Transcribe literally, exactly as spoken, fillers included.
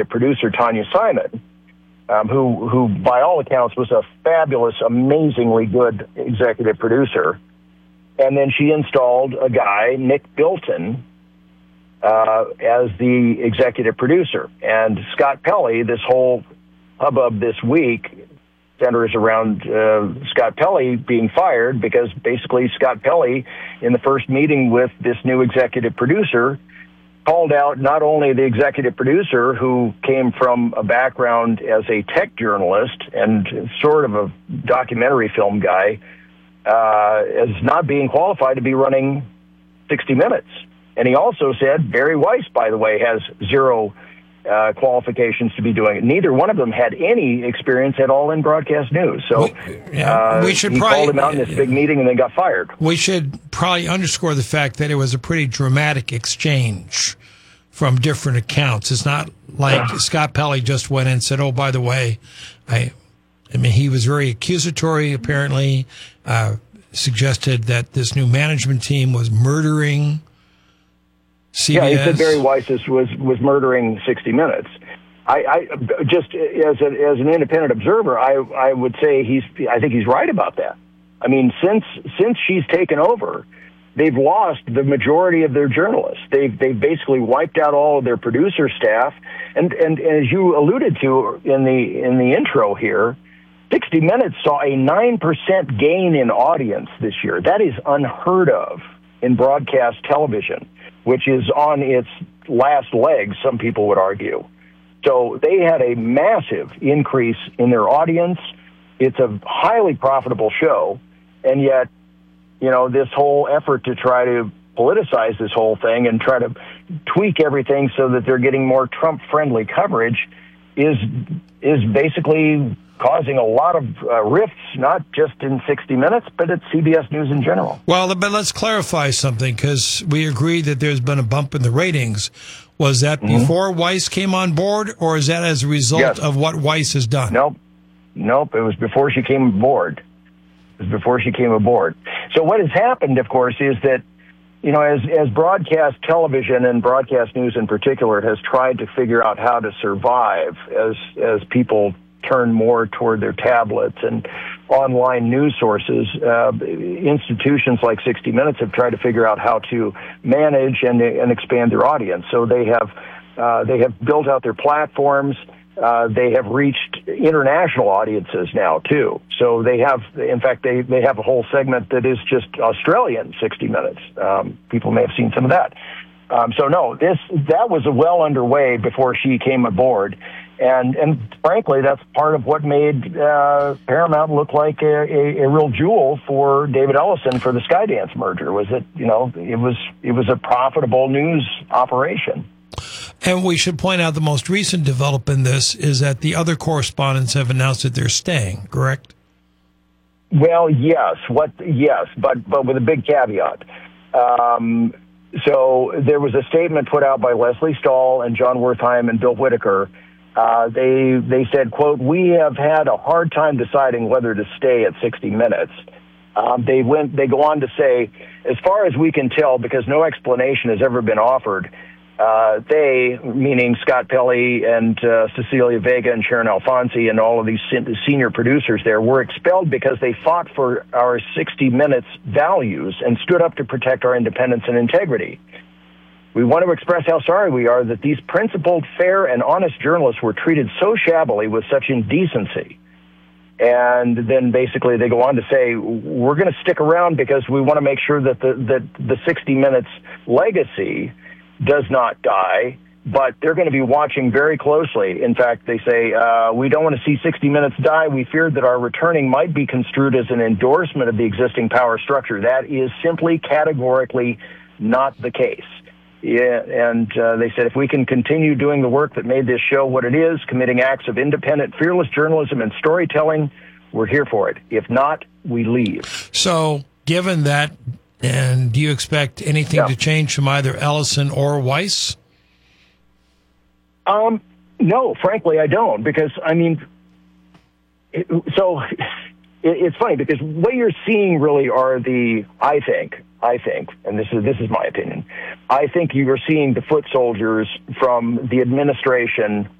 executive producer, Tanya Simon, um, who, who by all accounts was a fabulous, amazingly good executive producer. And then she installed a guy, Nick Bilton, uh, as the executive producer. And Scott Pelley, this whole hubbub this week centers around uh, Scott Pelley being fired because basically Scott Pelley, in the first meeting with this new executive producer, called out not only the executive producer, who came from a background as a tech journalist and sort of a documentary film guy, uh, as not being qualified to be running sixty minutes. And he also said Barry Weiss, by the way, has zero uh, qualifications to be doing it. Neither one of them had any experience at all in broadcast news. So we, yeah, uh, we should he probably, called him out in this big meeting and then got fired. We should probably underscore the fact that it was a pretty dramatic exchange from different accounts. It's not like yeah. Scott Pelley just went in and said, oh, by the way, I, I mean, he was very accusatory, apparently, uh, suggested that this new management team was murdering C B S. Yeah, he said Barry Weiss was was murdering sixty minutes. I, I just as a, as an independent observer, I I would say he's I think he's right about that. I mean, since since she's taken over, they've lost the majority of their journalists. They've they've basically wiped out all of their producer staff, and and, and as you alluded to in the in the intro here, sixty minutes saw a nine percent gain in audience this year. That is unheard of in broadcast television, which is on its last legs, some people would argue. So they had a massive increase in their audience. It's a highly profitable show, and yet, you know, this whole effort to try to politicize this whole thing and try to tweak everything so that they're getting more Trump-friendly coverage is is basically causing a lot of uh, rifts, not just in sixty minutes, but at C B S News in general. Well, but let's clarify something, because we agree that there's been a bump in the ratings. Was that mm-hmm. before Weiss came on board, or is that as a result yes. of what Weiss has done? Nope. Nope. It was before she came aboard. It was before she came aboard. So what has happened, of course, is that, you know, as, as broadcast television and broadcast news in particular has tried to figure out how to survive as as people turn more toward their tablets and online news sources, uh, institutions like sixty minutes have tried to figure out how to manage and, and expand their audience. So they have uh, they have built out their platforms. Uh, they have reached international audiences now too. So they have, in fact, they, they have a whole segment that is just Australian sixty minutes. Um, people may have seen some of that. Um, so no, this that was well underway before she came aboard. And and frankly, that's part of what made uh, Paramount look like a, a, a real jewel for David Ellison for the Skydance merger. Was that, you know, it was it was a profitable news operation. And we should point out the most recent development in this is that the other correspondents have announced that they're staying. Correct? Well, yes. What? Yes, but but with a big caveat. Um, so there was a statement put out by Leslie Stahl and John Wertheim and Bill Whitaker. Uh, they they said, quote, "We have had a hard time deciding whether to stay at sixty minutes." Um, they went. They go on to say, as far as we can tell, because no explanation has ever been offered, uh, they, meaning Scott Pelley and uh, Cecilia Vega and Sharon Alfonsi and all of these sen- senior producers there, were expelled because they fought for our sixty minutes values and stood up to protect our independence and integrity. We want to express how sorry we are that these principled, fair, and honest journalists were treated so shabbily with such indecency. And then basically they go on to say, we're going to stick around because we want to make sure that the, that the sixty minutes legacy does not die, but they're going to be watching very closely. In fact, they say, uh, we don't want to see sixty minutes die. We feared that our returning might be construed as an endorsement of the existing power structure. That is simply categorically not the case. Yeah, and uh, they said, if we can continue doing the work that made this show what it is, committing acts of independent, fearless journalism and storytelling, we're here for it. If not, we leave. So, given that, and do you expect anything yeah. to change from either Ellison or Weiss? Um, no, frankly, I don't, because, I mean, it, so it, it's funny, because what you're seeing really are the, I think, I think, and this is this is my opinion, I think you are seeing the foot soldiers from the administration